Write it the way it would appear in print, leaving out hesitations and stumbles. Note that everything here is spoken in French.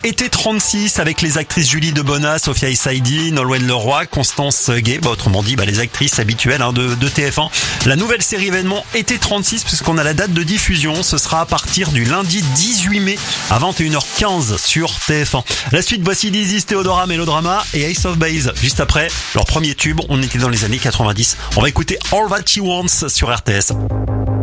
Été 36 avec les actrices Julie Debona, Sophia Essaidi, Nolwenn Leroy, Constance Gay. Autrement dit, les actrices habituelles de TF1. La nouvelle série événement Été 36 puisqu'on a la date de diffusion. Ce sera à partir du lundi 18 mai à 21h15 sur TF1. La suite, voici Dizzy, Théodora, Mélodrama et Ace of Base. Juste après, leur premier tube, on était dans les années 90. On va écouter All That She Wants sur RTS.